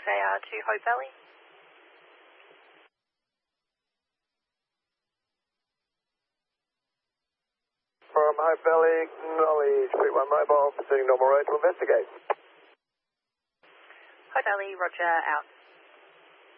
AR to Hope Valley. From Hope Valley, acknowledge Fleet 1 Mobile, pursuing normal road to investigate. Hope Valley, roger, out.